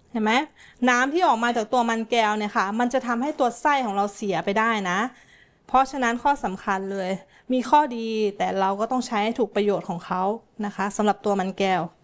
เห็นไหมน้ำที่ออกมาจากตัวมันแก้วเนี่ยค่ะมันจะทำให้ตัวไส้ของเราเสียไปได้นะเพราะฉะนั้นข้อสำคัญเลยมีข้อดีแต่เราก็ต้องใช้ให้ถูกประโยชน์ของเขานะคะสำหรับตัวมันแก้ว